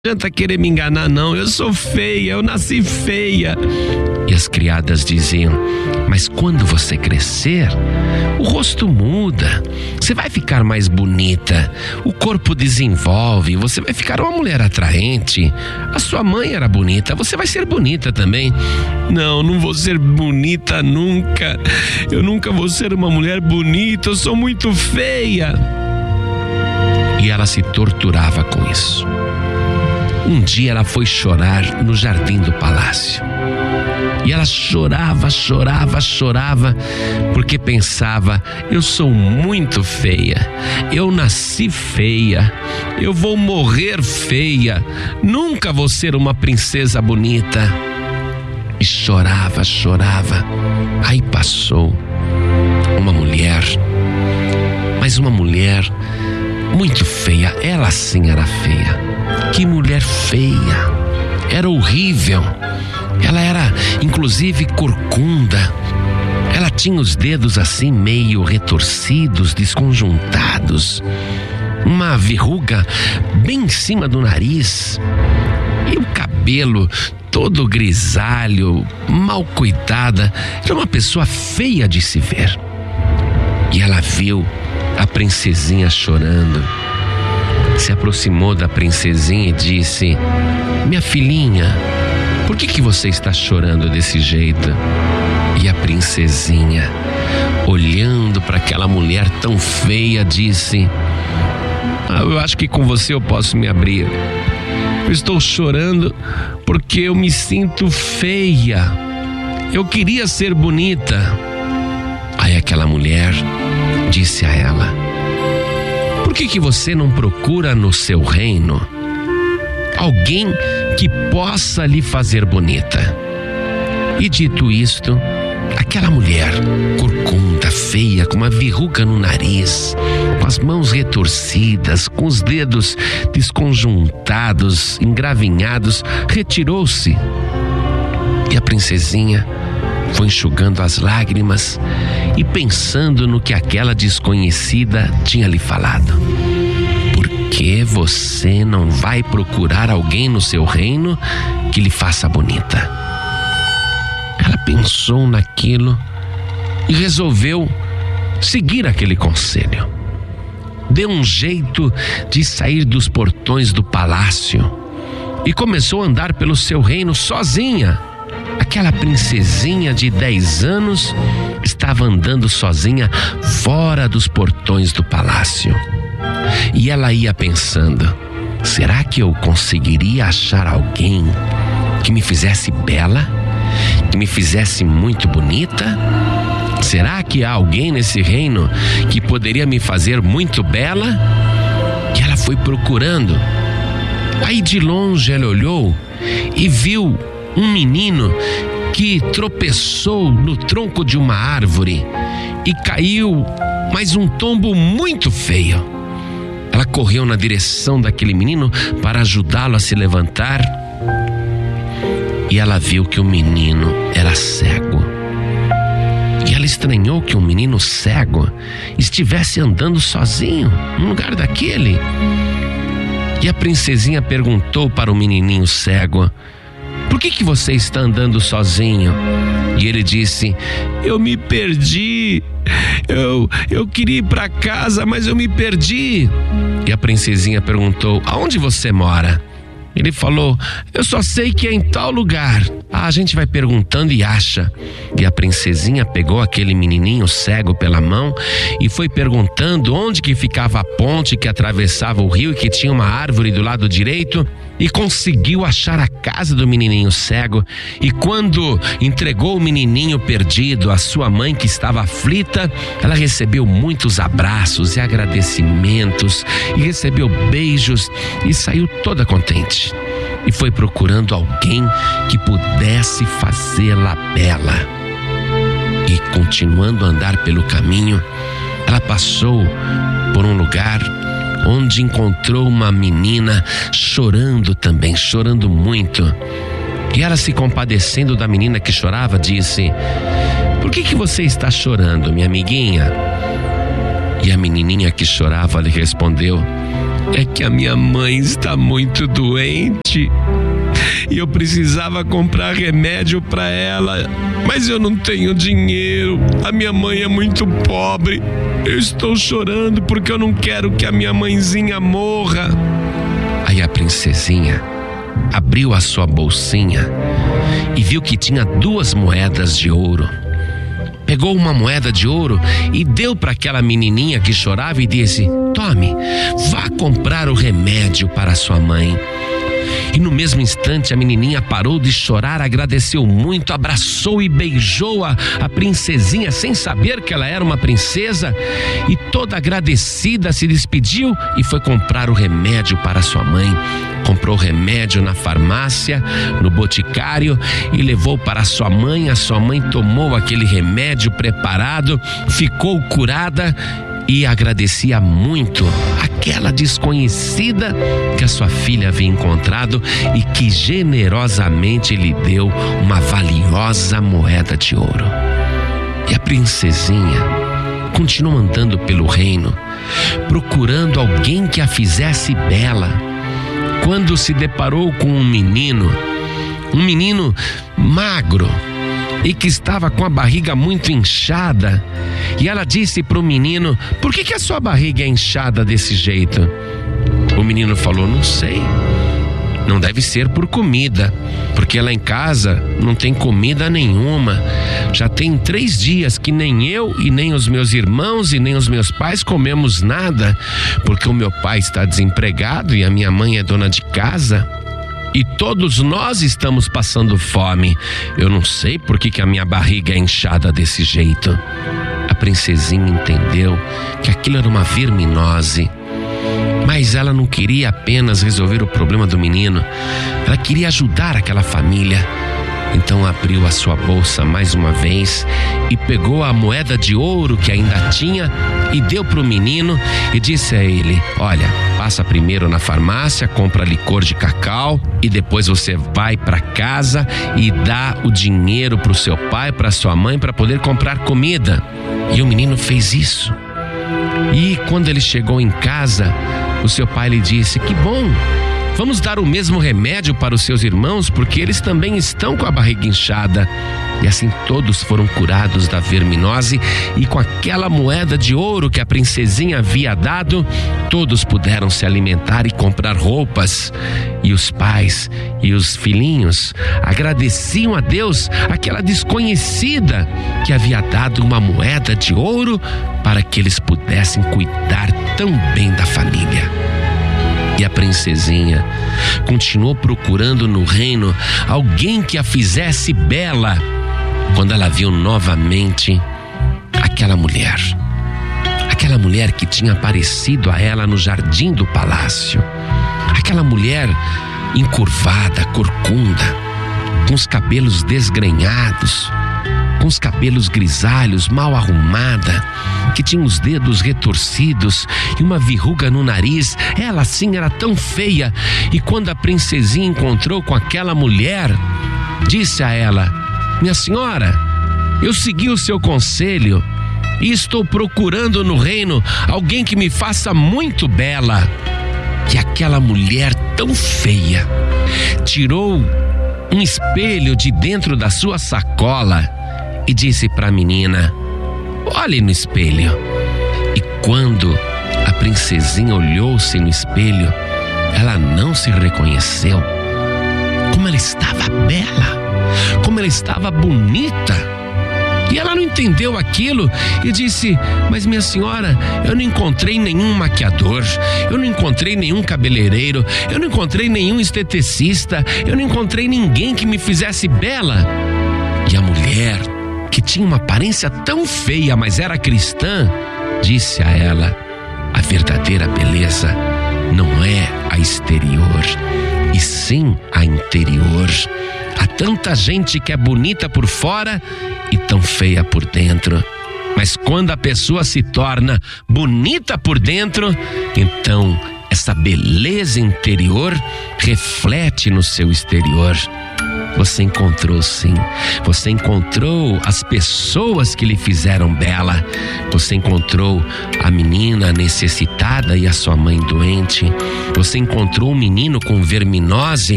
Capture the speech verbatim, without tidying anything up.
adianta querer me enganar não, eu sou feia, eu nasci feia. E as criadas diziam: mas quando você crescer, o rosto muda, você vai ficar mais bonita, o corpo desenvolve, você vai ficar uma mulher atraente. A sua mãe era bonita, você vai ser bonita também. Não, não vou ser bonita nunca, eu nunca vou ser uma mulher bonita, eu sou muito feia. E ela se torturava com isso. Um dia ela foi chorar no jardim do palácio. E ela chorava, chorava, chorava, porque pensava: eu sou muito feia, eu nasci feia, eu vou morrer feia, nunca vou ser uma princesa bonita. E chorava, chorava. Aí passou uma mulher, mas uma mulher muito feia, ela sim era feia. Que mulher feia, era horrível. Ela era inclusive corcunda. Ela tinha os dedos assim meio retorcidos, desconjuntados, uma verruga bem em cima do nariz e o cabelo todo grisalho, mal cuidada. Era uma pessoa feia de se ver. E ela viu a princesinha chorando. Se aproximou da princesinha e disse: minha filhinha, por que que você está chorando desse jeito? E a princesinha, olhando para aquela mulher tão feia, disse: ah, eu acho que com você eu posso me abrir. Eu estou chorando porque eu me sinto feia. Eu queria ser bonita. Aí aquela mulher disse a ela: por que que você não procura no seu reino alguém que possa lhe fazer bonita? E dito isto, aquela mulher corcunda, feia, com uma verruga no nariz, com as mãos retorcidas, com os dedos desconjuntados, engravinhados, retirou-se. E a princesinha foi enxugando as lágrimas e pensando no que aquela desconhecida tinha lhe falado. Por que você não vai procurar alguém no seu reino que lhe faça bonita? Ela pensou naquilo e resolveu seguir aquele conselho. Deu um jeito de sair dos portões do palácio e começou a andar pelo seu reino sozinha. Aquela princesinha de dez anos estava andando sozinha fora dos portões do palácio. E ela ia pensando: será que eu conseguiria achar alguém que me fizesse bela? Que me fizesse muito bonita? Será que há alguém nesse reino que poderia me fazer muito bela? E ela foi procurando. Aí de longe ela olhou e viu um menino que tropeçou no tronco de uma árvore e caiu, mas um tombo muito feio. Ela correu na direção daquele menino para ajudá-lo a se levantar e ela viu que o menino era cego. E ela estranhou que um menino cego estivesse andando sozinho num lugar daquele. E a princesinha perguntou para o menininho cego: por que que você está andando sozinho? E ele disse: eu me perdi. Eu, eu queria ir para casa, mas eu me perdi. E a princesinha perguntou: aonde você mora? Ele falou: eu só sei que é em tal lugar. Ah, a gente vai perguntando e acha. E a princesinha pegou aquele menininho cego pela mão e foi perguntando onde que ficava a ponte que atravessava o rio e que tinha uma árvore do lado direito, e conseguiu achar a casa do menininho cego. E quando entregou o menininho perdido à sua mãe, que estava aflita, ela recebeu muitos abraços e agradecimentos e recebeu beijos e saiu toda contente. E foi procurando alguém que pudesse fazê-la bela. E continuando a andar pelo caminho, ela passou por um lugar onde encontrou uma menina chorando também, chorando muito. E ela, se compadecendo da menina que chorava, disse: por que que você está chorando, minha amiguinha? E a menininha que chorava lhe respondeu: É que a minha mãe está muito doente e eu precisava comprar remédio para ela, mas eu não tenho dinheiro. A minha mãe é muito pobre. Eu estou chorando porque eu não quero que a minha mãezinha morra. Aí a princesinha abriu a sua bolsinha e viu que tinha duas moedas de ouro. Pegou uma moeda de ouro e deu para aquela menininha que chorava e disse: tome, vá comprar o remédio para sua mãe. E no mesmo instante a menininha parou de chorar, agradeceu muito, abraçou e beijou a, a princesinha sem saber que ela era uma princesa, e toda agradecida se despediu e foi comprar o remédio para sua mãe. Comprou o remédio na farmácia, no boticário, e levou para sua mãe. A sua mãe tomou aquele remédio preparado, ficou curada e agradecia muito aquela desconhecida que a sua filha havia encontrado e que generosamente lhe deu uma valiosa moeda de ouro. E a princesinha continuou andando pelo reino, procurando alguém que a fizesse bela, quando se deparou com um menino, um menino magro, e que estava com a barriga muito inchada. E ela disse para o menino: por que que a sua barriga é inchada desse jeito? O menino falou: não sei, não deve ser por comida, porque lá em casa não tem comida nenhuma. Já tem três dias que nem eu e nem os meus irmãos e nem os meus pais comemos nada, porque o meu pai está desempregado e a minha mãe é dona de casa. E todos nós estamos passando fome. Eu não sei por que que a minha barriga é inchada desse jeito. A princesinha entendeu que aquilo era uma verminose, mas ela não queria apenas resolver o problema do menino, ela queria ajudar aquela família. Então abriu a sua bolsa mais uma vez e pegou a moeda de ouro que ainda tinha e deu para o menino e disse a ele: olha, passa primeiro na farmácia, compra licor de cacau e depois você vai para casa e dá o dinheiro para o seu pai, para sua mãe, para poder comprar comida. E o menino fez isso. E quando ele chegou em casa, o seu pai lhe disse: que bom, vamos dar o mesmo remédio para os seus irmãos, porque eles também estão com a barriga inchada. E assim todos foram curados da verminose, e com aquela moeda de ouro que a princesinha havia dado, todos puderam se alimentar e comprar roupas. E os pais e os filhinhos agradeciam a Deus, aquela desconhecida que havia dado uma moeda de ouro para que eles pudessem cuidar tão bem da família. E a princesinha continuou procurando no reino alguém que a fizesse bela, quando ela viu novamente aquela mulher, aquela mulher que tinha aparecido a ela no jardim do palácio, aquela mulher encurvada, corcunda, com os cabelos desgrenhados, com os cabelos grisalhos, mal arrumada, que tinha os dedos retorcidos e uma verruga no nariz. Ela sim era tão feia. E quando a princesinha encontrou com aquela mulher, disse a ela: minha senhora, eu segui o seu conselho e estou procurando no reino alguém que me faça muito bela. E aquela mulher tão feia tirou um espelho de dentro da sua sacola e disse para a menina: olhe no espelho. E quando a princesinha olhou-se no espelho, ela não se reconheceu. Como ela estava bela, como ela estava bonita. E ela não entendeu aquilo e disse: mas minha senhora, eu não encontrei nenhum maquiador, eu não encontrei nenhum cabeleireiro, eu não encontrei nenhum esteticista, eu não encontrei ninguém que me fizesse bela. E a mulher, que tinha uma aparência tão feia, mas era cristã, disse a ela: a verdadeira beleza não é a exterior, e sim a interior. Há tanta gente que é bonita por fora e tão feia por dentro, mas quando a pessoa se torna bonita por dentro, então essa beleza interior reflete no seu exterior. Você encontrou sim. Você encontrou as pessoas que lhe fizeram bela. Você encontrou a menina necessitada e a sua mãe doente. Você encontrou um menino com verminose